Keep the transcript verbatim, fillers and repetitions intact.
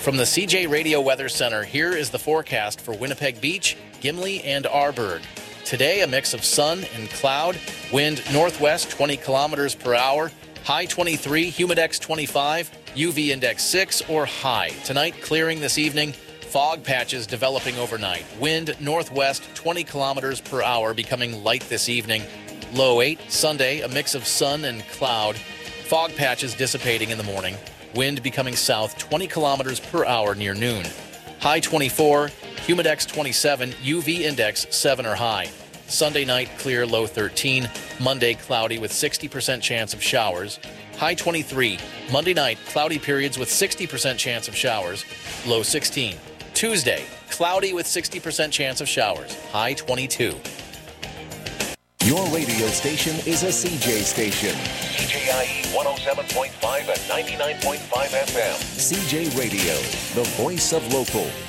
From the C J Radio Weather Center, here is the forecast for Winnipeg Beach, Gimli, and Arborg. Today, a mix of sun and cloud, wind northwest twenty kilometers per hour, high twenty-three, humidex twenty-five, U V index six or high. Tonight, clearing this evening, fog patches developing overnight. Wind northwest twenty kilometers per hour, becoming light this evening. Low eight. Sunday, a mix of sun and cloud. Fog patches dissipating in the morning. Wind becoming south twenty kilometers per hour near noon. High twenty-four, humidex twenty-seven, U V index seven or high. Sunday night, clear, low thirteen. Monday, cloudy with sixty percent chance of showers. High twenty-three. Monday night, cloudy periods with sixty percent chance of showers. Low sixteen. Tuesday, cloudy with sixty percent chance of showers. High twenty-two. Your radio station is a C J station. C J I E one oh seven point five and ninety-nine point five F M. C J Radio, the voice of local.